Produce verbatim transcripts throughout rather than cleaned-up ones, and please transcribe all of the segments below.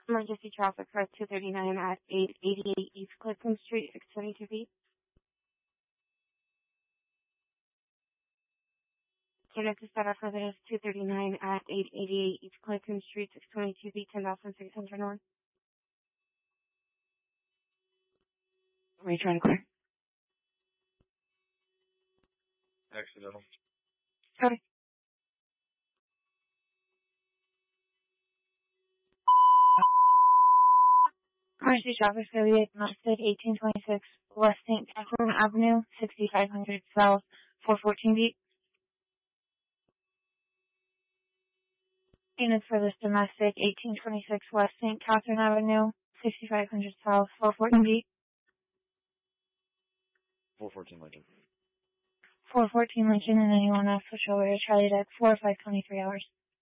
Emergency traffic for two thirty-nine at eight eighty-eight East Clifton Street, six twenty-two feet. Unit to start off for this two thirty-nine at eight eighty-eight East Clifton Street, six twenty-two feet, ten thousand six hundred north. Where are you trying to clear? Accidental. Sorry. Emergency traffic for the Mustang eighteen twenty-six West Saint Catherine Avenue, sixty-five hundred South, four fourteen feet. Units for this domestic eighteen twenty-six West Saint Catherine Avenue, sixty-five hundred South, four fourteen feet. four fourteen Lincoln. four fourteen Lincoln, and anyone else switch over to Charlie Deck four five twenty-three hours.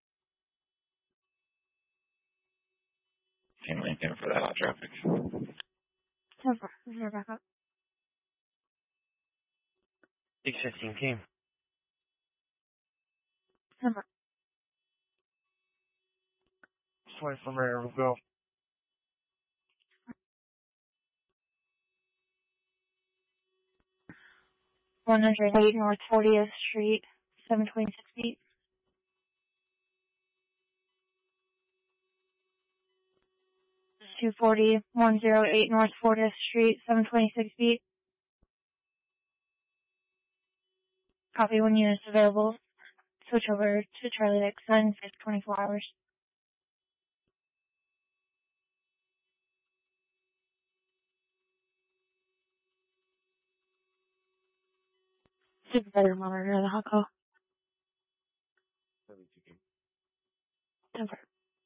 Team Lincoln for that hot traffic. Over. Over, back up. six fifteen team. Over. Sorry from there, we'll go. one oh eight North fortieth Street, seven twenty-six feet. two forty, one oh eight North fortieth Street, seven twenty-six feet. Copy, when units available. Switch over to Charlie Deck seven for twenty-four hours. Supervisor monitor the hot call. seventy-two team. Over.